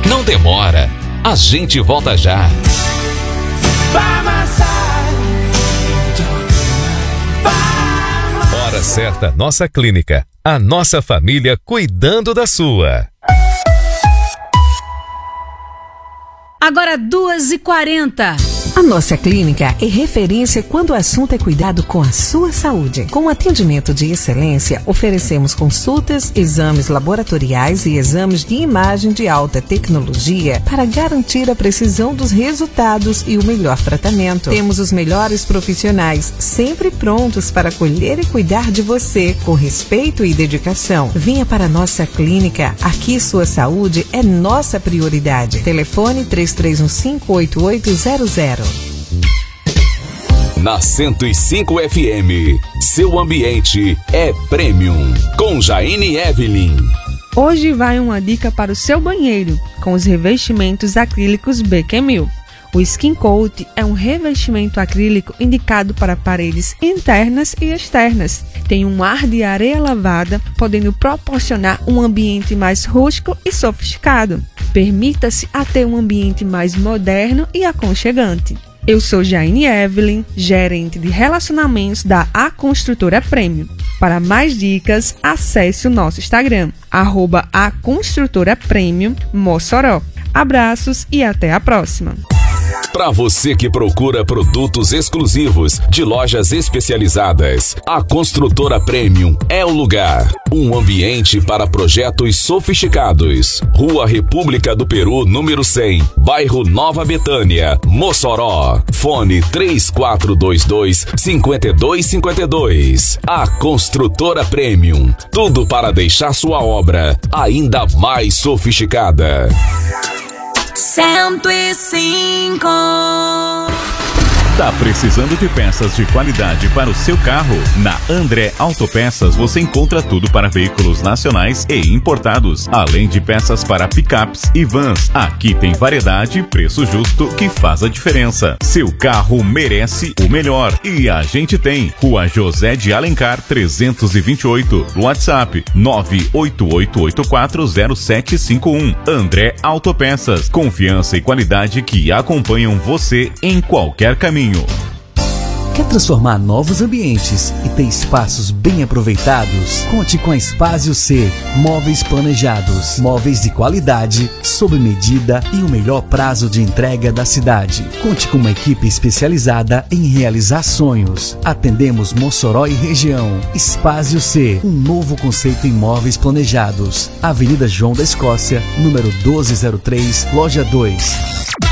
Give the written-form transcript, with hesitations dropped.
Não demora, a gente volta já. Hora certa, nossa clínica, a nossa família cuidando da sua. Agora 2h40. A nossa clínica é referência quando o assunto é cuidado com a sua saúde. Com atendimento de excelência, oferecemos consultas, exames laboratoriais e exames de imagem de alta tecnologia para garantir a precisão dos resultados e o melhor tratamento. Temos os melhores profissionais sempre prontos para acolher e cuidar de você com respeito e dedicação. Venha para a nossa clínica. Aqui sua saúde é nossa prioridade. Telefone 3315-8800. Na 105 FM, seu ambiente é Premium, com Jaine Evelyn. Hoje vai uma dica para o seu banheiro, com os revestimentos acrílicos BQ1000. O Skin Coat é um revestimento acrílico indicado para paredes internas e externas. Tem um ar de areia lavada, podendo proporcionar um ambiente mais rústico e sofisticado. Permita-se a ter um ambiente mais moderno e aconchegante. Eu sou Jaine Evelyn, gerente de relacionamentos da A Construtora Premium. Para mais dicas, acesse o nosso Instagram, @aconstrutorapremium Mossoró. Abraços e até a próxima! Para você que procura produtos exclusivos de lojas especializadas, a Construtora Premium é o lugar. Um ambiente para projetos sofisticados. Rua República do Peru, número 100, bairro Nova Betânia, Mossoró. Fone 3422-5252. A Construtora Premium. Tudo para deixar sua obra ainda mais sofisticada. 105. Tá precisando de peças de qualidade para o seu carro? Na André Autopeças você encontra tudo para veículos nacionais e importados, além de peças para picapes e vans. Aqui tem variedade e preço justo que faz a diferença. Seu carro merece o melhor e a gente tem. Rua José de Alencar 328, WhatsApp 988840751. André Autopeças, confiança e qualidade que acompanham você em qualquer caminho. Quer transformar novos ambientes e ter espaços bem aproveitados? Conte com a Espásio C. Móveis planejados, móveis de qualidade, sob medida e o melhor prazo de entrega da cidade. Conte com uma equipe especializada em realizar sonhos. Atendemos Mossoró e região. Espásio C. Um novo conceito em móveis planejados. Avenida João da Escócia, número 1203, loja 2.